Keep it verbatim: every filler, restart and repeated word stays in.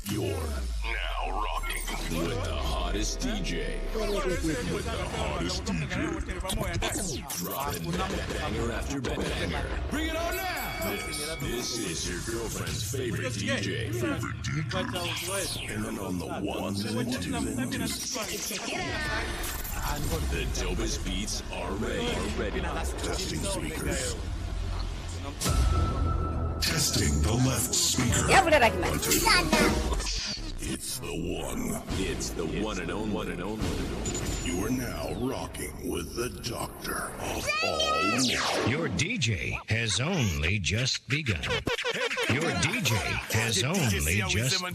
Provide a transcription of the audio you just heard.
You're now rocking with the hottest D J. With the hottest D J. Dropping banger after banger. Bring it on now! This, this is your girlfriend's favorite D J. Favorite D J. And then on the ones and twos. The dopest beats are ready. Are ready. Testing speakers. Testing the left speaker. Ya boleh lagi, Mas. It's the one. It's the one and only. One and only. You are now rocking with the doctor of all. Your D J has only just begun. Your D J has only just